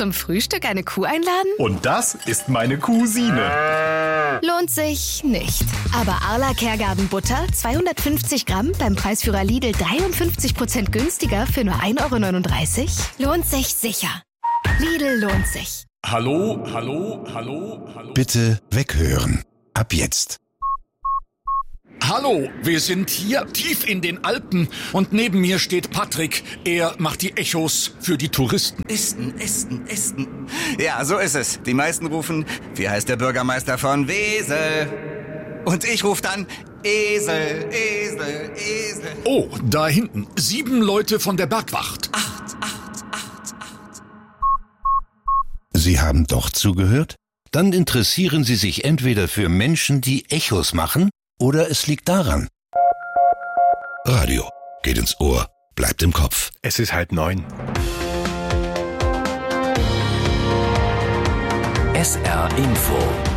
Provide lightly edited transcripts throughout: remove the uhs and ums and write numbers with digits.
Zum Frühstück eine Kuh einladen? Und das ist meine Cousine. Lohnt sich nicht. Aber Arla Kergarten Butter, 250 Gramm, beim Preisführer Lidl 53% günstiger für nur 1,39 €? Lohnt sich sicher. Lidl lohnt sich. Hallo? Bitte weghören. Ab jetzt. Hallo, wir sind hier tief in den Alpen und neben mir steht Patrick. Er macht die Echos für die Touristen. Esten. Ja, so ist es. Die meisten rufen, wie heißt der Bürgermeister von Wesel? Und ich rufe dann, Esel. Oh, da hinten, 7 Leute von der Bergwacht. 8. Sie haben doch zugehört? Dann interessieren Sie sich entweder für Menschen, die Echos machen, oder es liegt daran. Radio geht ins Ohr, bleibt im Kopf. Es ist 8:30. SR Info.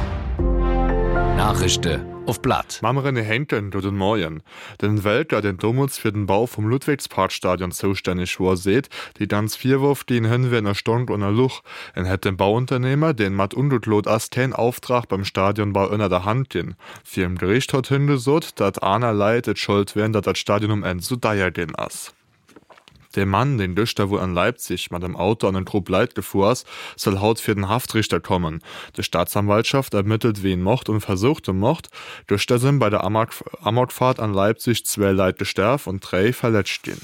Nachrichten auf Blatt. Mamrene Henken, guten Morgen. Den Welker, den damals für den Bau vom Ludwigsparkstadion zuständig war, seht, die ganz Vierwurf gehen hin wie einer Stunde und einer Luch. Hat den Bauunternehmer, den mat undutlot as keinen Auftrag beim Stadionbau unter der Hand gehen. Für im Gericht hat hingesot, dat einer Leid et schuld werden, dat das Stadion um Ende so deier gehen as. Der Mann, den Düchter wo an Leipzig mit dem Auto an den Trupp Leid gefuhr ist, soll haut für den Haftrichter kommen. Die Staatsanwaltschaft ermittelt wen Mord und versuchte Mord. Durch das sind bei der Amokfahrt an Leipzig 2 Leute gestorben und 3 verletzt gehen.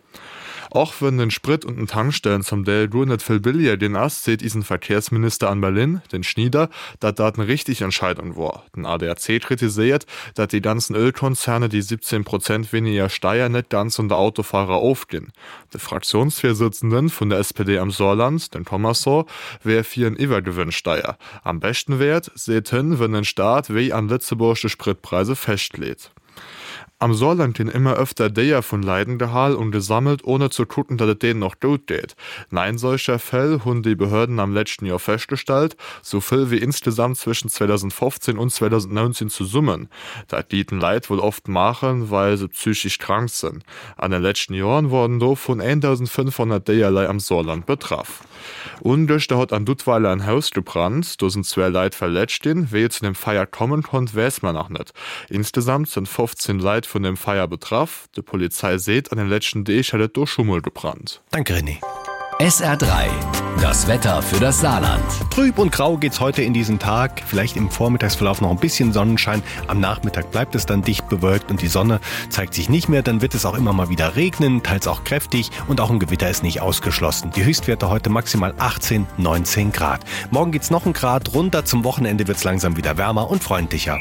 Auch wenn den Sprit und den Tankstellen zum Teil nur nicht viel billiger den Ast, sieht diesen Verkehrsminister an Berlin, den Schnieder, dass das eine richtige Entscheidung war. Den ADAC kritisiert, dass die ganzen Ölkonzerne die 17% weniger Steuer nicht ganz unter Autofahrer aufgehen. Der Fraktionsvorsitzenden von der SPD am Saarland, den Thomason, wäre für einen Übergewinnsteuer. Am besten Wert seht hin, wenn ein Staat wie an Litzeburgische Spritpreise festlegt. Am Saarland gehen immer öfter Deier von Leiden gehalten und gesammelt, ohne zu gucken, dass es denen noch gut geht. In solcher Fälle haben die Behörden am letzten Jahr festgestellt, so viel wie insgesamt zwischen 2015 und 2019 zu summen. Das dieten Leid wohl oft machen, weil sie psychisch krank sind. An den letzten Jahren wurden da von 1500 Deierlei am Saarland betroffen. Und durch der hat an Duttweiler ein Haus gebrannt, da sind 2 Leute verletzt, wer zu dem Feier kommen konnte, weiß man noch nicht. Insgesamt sind 15 Leute von dem Feier betroffen. Die Polizei sieht, an den letzten Tag hat es durch Schummel gebrannt. Danke, René. SR3. Das Wetter für das Saarland. Trüb und grau geht's heute in diesen Tag. Vielleicht im Vormittagsverlauf noch ein bisschen Sonnenschein. Am Nachmittag bleibt es dann dicht bewölkt und die Sonne zeigt sich nicht mehr. Dann wird es auch immer mal wieder regnen, teils auch kräftig und auch ein Gewitter ist nicht ausgeschlossen. Die Höchstwerte heute maximal 18, 19 Grad. Morgen geht's noch 1 Grad runter. Zum Wochenende wird's langsam wieder wärmer und freundlicher.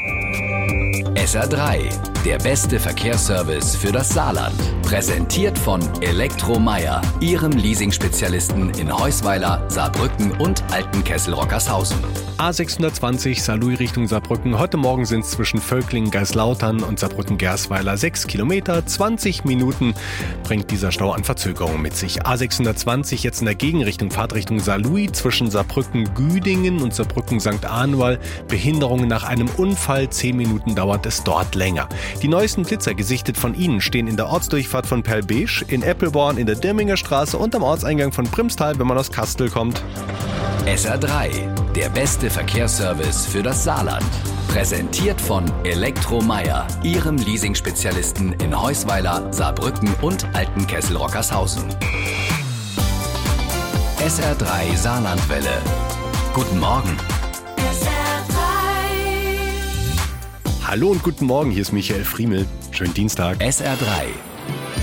SR3. Der beste Verkehrsservice für das Saarland. Präsentiert von Elektromeier, Ihrem Leasing-Spezialisten in Heusweiler, Saarbrücken und Altenkessel-Rockershausen. A620 Saarlouis Richtung Saarbrücken. Heute Morgen sind es zwischen Völklingen, Geislautern und Saarbrücken-Gersweiler 6 Kilometer. 20 Minuten bringt dieser Stau an Verzögerung mit sich. A620 jetzt in der Gegenrichtung, Fahrtrichtung Saarlouis zwischen Saarbrücken-Güdingen und Saarbrücken-St. Ahnwald. Behinderungen nach einem Unfall. 10 Minuten dauert es dort länger. Die neuesten Blitzer gesichtet von Ihnen stehen in der Ortsdurchfahrt von Perlbesch, in Eppelborn, in der Dirminger Straße und am Ortseingang von Primstal, wenn man aus Kastel kommt. SR3. Der beste Verkehrsservice für das Saarland. Präsentiert von Elektromeier, Ihrem Leasing-Spezialisten in Heusweiler, Saarbrücken und Altenkessel-Rockershausen. SR3 Saarlandwelle. Guten Morgen. Hallo und guten Morgen, hier ist Michael Friemel. Schönen Dienstag. SR3.